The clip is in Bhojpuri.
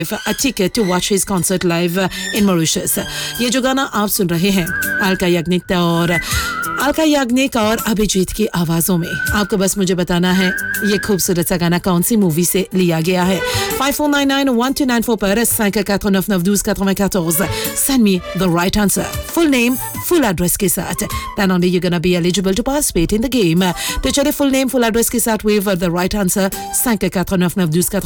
a ticket to watch his concert live in Mauritius. ये जो गाना आप सुन रहे हैं अलका याग्निक और अभिजीत की आवाजों में, आपको बस मुझे बताना है ये खूबसूरत सा गाना कौन सी मूवी से लिया गया है. 54991294 पर 54991294. Send me the right answer, full name, full address के साथ. Then only you're gonna be eligible to participate in the game. तो चलिए full name, full address के साथ with the right answer 54991294